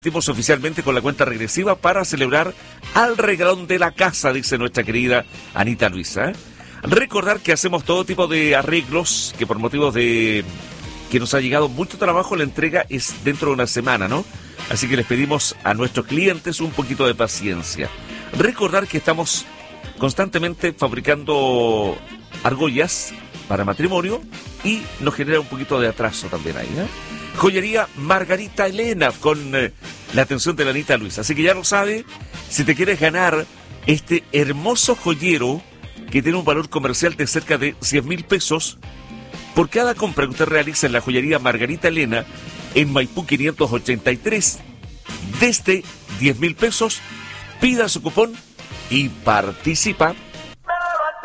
Partimos oficialmente con la cuenta regresiva para celebrar al regalón de la casa, dice nuestra querida Anita Luisa. Recordar que hacemos todo tipo de arreglos, que por motivos de que nos ha llegado mucho trabajo, la entrega es dentro de una semana, ¿no? Así que les pedimos a nuestros clientes un poquito de paciencia. Recordar que estamos constantemente fabricando argollas para matrimonio y nos genera un poquito de atraso también ahí, ¿eh? Joyería Margarita Elena con la atención de la Anita Luisa. Así que ya lo sabe, si te quieres ganar este hermoso joyero que tiene un valor comercial de cerca de 100.000 pesos, por cada compra que usted realiza en la joyería Margarita Elena en Maipú 583, desde 10.000 pesos, pida su cupón y participa